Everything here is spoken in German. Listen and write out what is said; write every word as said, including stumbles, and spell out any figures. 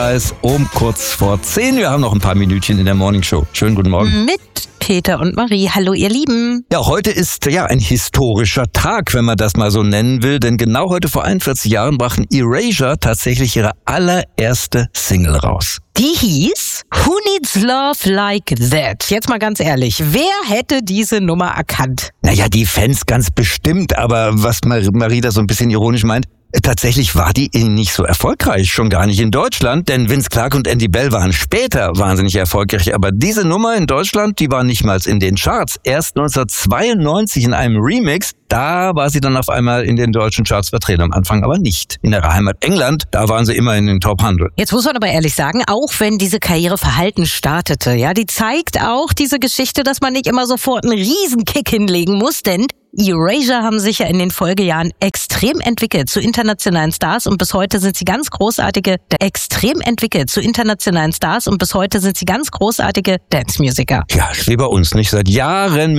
Um kurz vor zehn. Wir haben noch ein paar Minütchen in der Morning Show. Schönen guten Morgen. Mit Peter und Marie. Hallo, ihr Lieben. Ja, heute ist ja ein historischer Tag, wenn man das mal so nennen will. Denn genau heute vor einundvierzig Jahren brachten Erasure tatsächlich ihre allererste Single raus. Die hieß Who Needs Love Like That? Jetzt mal ganz ehrlich, wer hätte diese Nummer erkannt? Naja, die Fans ganz bestimmt. Aber was Marie da so ein bisschen ironisch meint, tatsächlich war die nicht so erfolgreich, schon gar nicht in Deutschland, denn Vince Clarke und Andy Bell waren später wahnsinnig erfolgreich, aber diese Nummer in Deutschland, die war nicht mal in den Charts. Erst neunzehnhundertzweiundneunzig in einem Remix, da war sie dann auf einmal in den deutschen Charts vertreten, am Anfang aber nicht. In ihrer Heimat England, da waren sie immer in den Top hundert. Jetzt muss man aber ehrlich sagen, auch wenn diese Karriere verhalten startete, ja, die zeigt auch diese Geschichte, dass man nicht immer sofort einen Riesenkick hinlegen muss, denn Erasure haben sich ja in den Folgejahren extrem entwickelt zu internationalen Stars und bis heute sind sie ganz großartige, extrem entwickelt zu internationalen Stars und bis heute sind sie ganz großartige Dance-Musiker. Ja, wie bei uns, nicht? Seit Jahren